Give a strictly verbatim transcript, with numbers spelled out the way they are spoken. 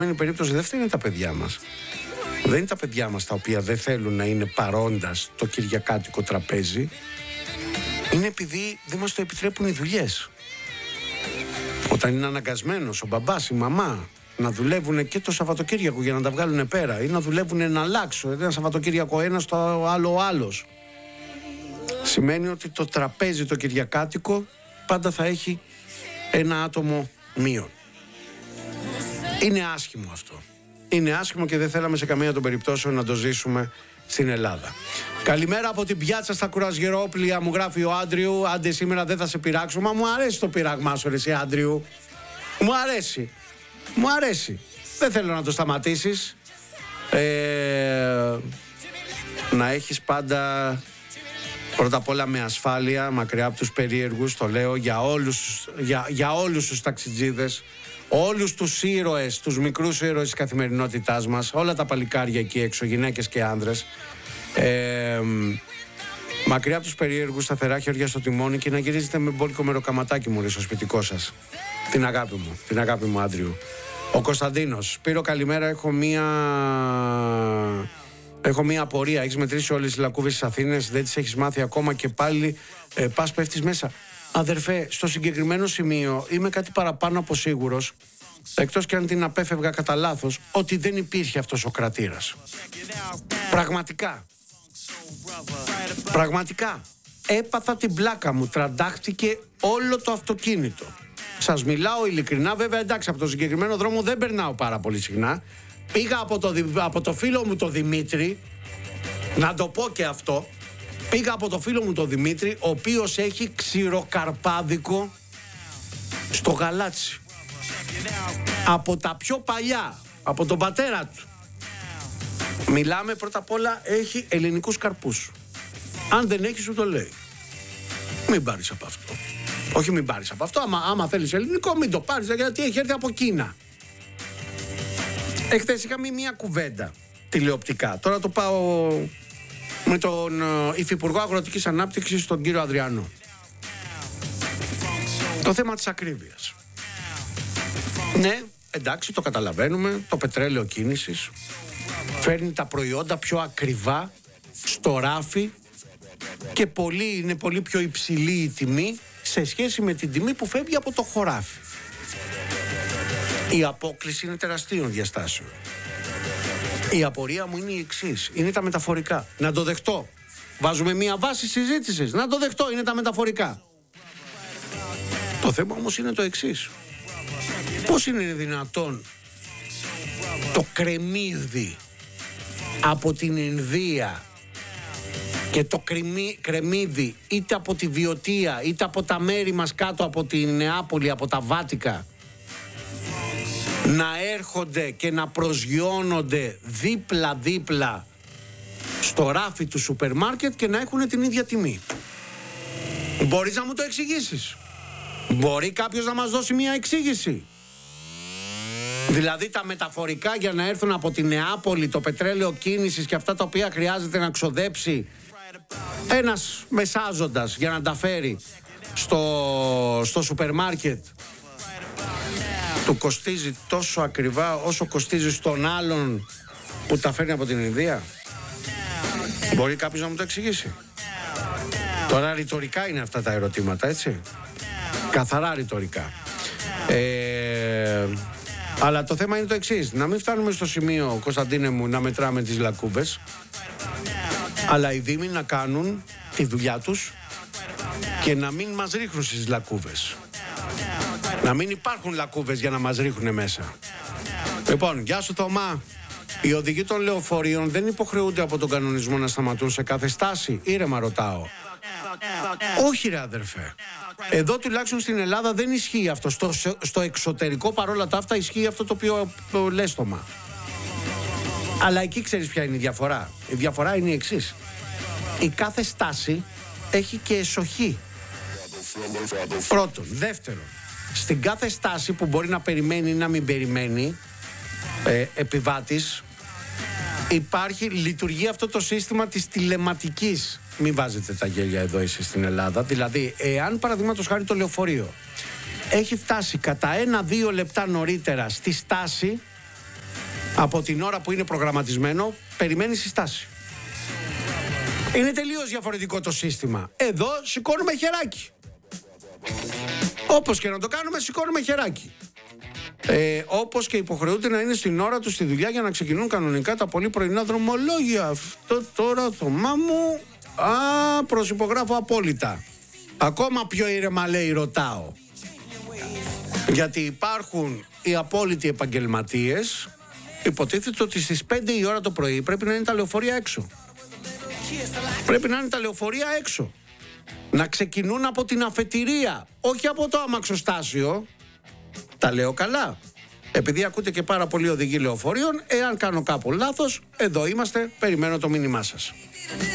συγκεκριμένη περίπτωση δεν φταίνουν τα παιδιά μας. Δεν είναι τα παιδιά μας τα οποία δεν θέλουν να είναι παρόντα στο κυριακάτικο τραπέζι. Είναι επειδή δεν μας το επιτρέπουν οι δουλειές. Όταν είναι αναγκασμένος ο μπαμπάς, η μαμά να δουλεύουν και το Σαββατοκύριακο για να τα βγάλουν πέρα ή να δουλεύουν ένα αλλάξο, ένα Σαββατοκύριακο ένας, το άλλο ο άλλος, σημαίνει ότι το τραπέζι το κυριακάτικο πάντα θα έχει ένα άτομο μείον. Είναι άσχημο αυτό. Είναι άσχημο και δεν θέλαμε σε καμία των περιπτώσεων να το ζήσουμε στην Ελλάδα. Καλημέρα από την πιάτσα στα Κουρασγερόπλια, μου γράφει ο Άντριου. Άντε σήμερα δεν θα σε πειράξω. Μα μου αρέσει το πειράγμά σου, ρε εσύ Άντριου. Μου αρέσει. Μου αρέσει. Δεν θέλω να το σταματήσεις. Ε, να έχεις πάντα, πρώτα απ' όλα με ασφάλεια, μακριά από τους περίεργους, το λέω για όλους, για, για όλους τους ταξιτζίδες, όλους τους ήρωες, τους μικρούς ήρωες της καθημερινότητάς μας, όλα τα παλικάρια εκεί έξω, γυναίκες και άνδρες. Ε, μακριά από τους περίεργους, σταθερά χέρια στο τιμόνι και να γυρίζετε με μπόλικο μεροκαματάκι μου, ρε, στο σπιτικό σας. Την αγάπη μου, την αγάπη μου, Άντριου. Ο Κωνσταντίνος, Σπύρο, καλημέρα, έχω μία... Έχω μία απορία. Έχεις μετρήσει όλες τις λακκούβες της Αθήνας, δεν τις έχεις μάθει ακόμα και πάλι ε, πας πέφτεις μέσα. Αδερφέ, στο συγκεκριμένο σημείο είμαι κάτι παραπάνω από σίγουρος, εκτός και αν την απέφευγα κατά λάθος, ότι δεν υπήρχε αυτός ο κρατήρας. Πραγματικά. Πραγματικά. Έπαθα την πλάκα μου, τραντάχτηκε όλο το αυτοκίνητο. Σας μιλάω ειλικρινά, βέβαια, εντάξει, από το συγκεκριμένο δρόμο δεν περνάω πάρα πολύ συχνά. Πήγα από το, από το φίλο μου το Δημήτρη, να το πω και αυτό, πήγα από το φίλο μου το Δημήτρη, ο οποίος έχει ξηροκαρπάδικο στο γαλάτσι. Από τα πιο παλιά, από τον πατέρα του. Μιλάμε πρώτα απ' όλα, έχει ελληνικούς καρπούς. Αν δεν έχει, σου το λέει. Μην πάρεις από αυτό. Όχι, μην πάρεις από αυτό. Άμα, άμα θέλεις ελληνικό, μην το πάρεις, γιατί έχει έρθει από Κίνα. Εχθές είχαμε μια κουβέντα τηλεοπτικά. Τώρα το πάω με τον Υφυπουργό Αγροτικής Ανάπτυξης, τον κύριο Ανδριανό. Το θέμα της ακρίβειας. Ναι, εντάξει, το καταλαβαίνουμε. Το πετρέλαιο κίνησης φέρνει τα προϊόντα πιο ακριβά στο ράφι και πολύ, είναι πολύ πιο υψηλή η τιμή σε σχέση με την τιμή που φεύγει από το χωράφι. Η απόκλιση είναι τεραστίων διαστάσεων. Η απορία μου είναι η εξής. Είναι τα μεταφορικά. Να το δεχτώ. Βάζουμε μία βάση συζήτησης. Να το δεχτώ. Είναι τα μεταφορικά. Το θέμα όμως είναι το εξής. Πώς είναι δυνατόν το κρεμμύδι από την Ινδία και το κρεμμύ, κρεμμύδι είτε από τη Βιωτία είτε από τα μέρη μας κάτω από τη Νεάπολη, από τα Βάτικα, να έρχονται και να προσγειώνονται δίπλα-δίπλα στο ράφι του σούπερ μάρκετ και να έχουν την ίδια τιμή? Μπορείς να μου το εξηγήσεις? Μπορεί κάποιος να μας δώσει μια εξήγηση? Δηλαδή τα μεταφορικά για να έρθουν από τη Νεάπολη, το πετρέλαιο κίνησης και αυτά τα οποία χρειάζεται να ξοδέψει ένας μεσάζοντας για να τα φέρει στο, στο σούπερ μάρκετ, του κοστίζει τόσο ακριβά όσο κοστίζει στον άλλον που τα φέρνει από την Ινδία? Μπορεί κάποιος να μου το εξηγήσει? Τώρα ρητορικά είναι αυτά τα ερωτήματα, έτσι. Καθαρά ρητορικά. Ε, αλλά το θέμα είναι το εξής. Να μην φτάνουμε στο σημείο, Κωνσταντίνε μου, να μετράμε τις λακκούβες, αλλά οι δήμοι να κάνουν τη δουλειά τους και να μην μας ρίχνουν στις λακκούβες. Να μην υπάρχουν λακκούβες για να μας ρίχνουν μέσα. Λοιπόν, γεια σου Θωμά. Οι οδηγοί των λεωφορείων δεν υποχρεούνται από τον κανονισμό να σταματούν σε κάθε στάση? Ήρεμα ρωτάω. Όχι ρε αδερφέ. Εδώ τουλάχιστον στην Ελλάδα δεν ισχύει αυτό. Στο, στο εξωτερικό παρόλα τα αυτά ισχύει αυτό το οποίο λες, Θωμά. Αλλά εκεί ξέρεις ποια είναι η διαφορά? Η διαφορά είναι η εξής. Η κάθε στάση έχει και εσοχή. Πρώτον. Δεύτερον, στην κάθε στάση που μπορεί να περιμένει ή να μην περιμένει ε, επιβάτης, υπάρχει, λειτουργεί αυτό το σύστημα της τηλεματικής. Μην βάζετε τα γέλια εδώ εσείς στην Ελλάδα. Δηλαδή, εάν παραδείγματος χάρη το λεωφορείο έχει φτάσει κατά ένα-δύο λεπτά νωρίτερα στη στάση, Από την ώρα που είναι προγραμματισμένο, περιμένει συστάση. Είναι τελείως διαφορετικό το σύστημα. Εδώ σηκώνουμε χεράκι. Όπως και να το κάνουμε, σηκώνουμε χεράκι. Ε, όπως και υποχρεούνται να είναι στην ώρα τους στη δουλειά για να ξεκινούν κανονικά τα πολύ πρωινά δρομολόγια. Αυτό τώρα το μάμου. Α, προσυπογράφω απόλυτα. Ακόμα πιο ήρεμα λέει ρωτάω. Γιατί υπάρχουν οι απόλυτοι επαγγελματίες. Υποτίθεται ότι στις πέντε η ώρα το πρωί πρέπει να είναι τα λεωφορεία έξω. Πρέπει να είναι τα λεωφορεία έξω. Να ξεκινούν από την αφετηρία, όχι από το αμαξοστάσιο. Τα λέω καλά. Επειδή ακούτε και πάρα πολλοί οδηγοί λεωφορείων, εάν κάνω κάπου λάθος, εδώ είμαστε, περιμένω το μήνυμά σας.